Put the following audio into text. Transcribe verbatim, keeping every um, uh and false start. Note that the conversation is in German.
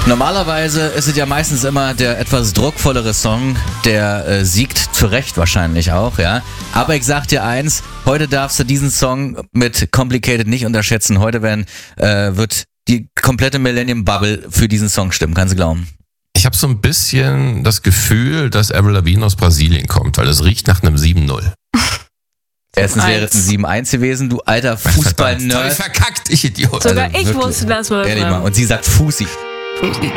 Normalerweise ist es ja meistens immer der etwas druckvollere Song, der äh, siegt, zu Recht wahrscheinlich auch, ja. Aber ich sag dir eins, heute darfst du diesen Song mit Complicated nicht unterschätzen. Heute werden, äh, wird die komplette Millennium Bubble für diesen Song stimmen, kannst du glauben. Ich habe so ein bisschen das Gefühl, dass Avril Lavigne aus Brasilien kommt, weil es riecht nach einem sieben null. Erstens wäre es ein sieben eins gewesen, du alter Fußball-Nerd. Verkackt, ich Idiot. Sogar Also ich wirklich. wusste das mal. Ehrlich mal. Und sie sagt Fusi. Fusi.